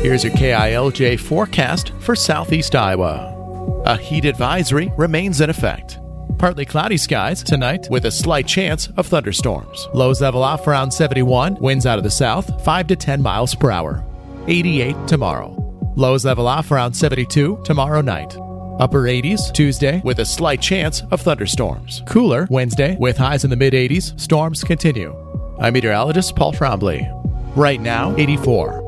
Here's your KILJ forecast for southeast Iowa. A heat advisory remains in effect. Partly cloudy skies tonight with a slight chance of thunderstorms. Lows level off around 71, winds out of the south 5 to 10 miles per hour. 88 tomorrow. Lows level off around 72 tomorrow night. Upper 80s Tuesday with a slight chance of thunderstorms. Cooler Wednesday with highs in the mid 80s. Storms continue. I'm meteorologist Paul Trombley. Right now, 84.